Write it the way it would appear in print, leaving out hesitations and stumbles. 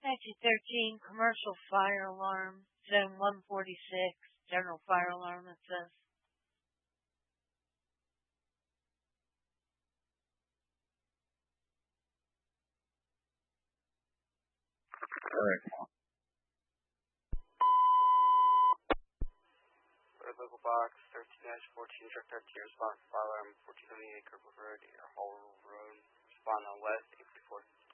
1913, commercial fire alarm, zone 146, general fire alarm, it says. Alright. Local box 13-14, truck 13, respond fire alarm 1478 Kirkwood Road, Hall Road, respond on west 834.